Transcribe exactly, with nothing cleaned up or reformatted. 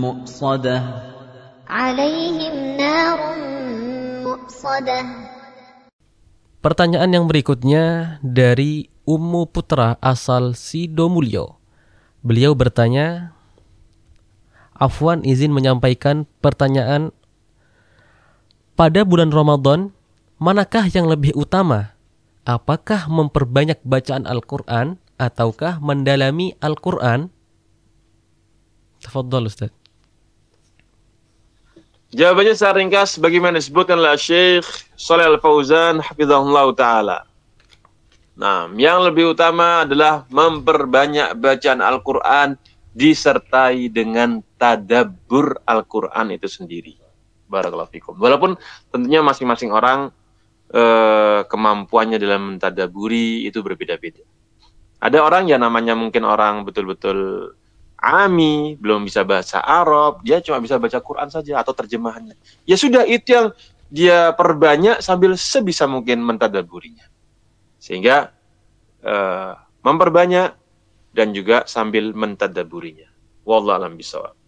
مؤصدة عليهم نار مؤصدة. Pertanyaan yang berikutnya dari Ummu Putra asal Sidomulyo. Beliau bertanya, Afwan izin menyampaikan pertanyaan, pada bulan Ramadan, manakah yang lebih utama? Apakah memperbanyak bacaan Al-Quran ataukah mendalami Al-Quran? Tafadhal Ustaz. Jawabannya secara ringkas bagaimana disebutkan oleh Syekh Shalih Al-Fauzan hafizahullah taala. Nah, yang lebih utama adalah memperbanyak bacaan Al-Quran disertai dengan tadabbur Al-Quran itu sendiri. Barakallahu fikum. Walaupun tentunya masing-masing orang eh, kemampuannya dalam mentadaburi itu berbeda-beda. Ada orang yang namanya mungkin orang betul-betul ami, belum bisa bahasa Arab, dia cuma bisa baca Quran saja atau terjemahannya. Ya sudah, itu yang dia perbanyak sambil sebisa mungkin mentadaburinya. Sehingga uh, memperbanyak dan juga sambil mentadaburinya. Wallahu a'lam bishawab.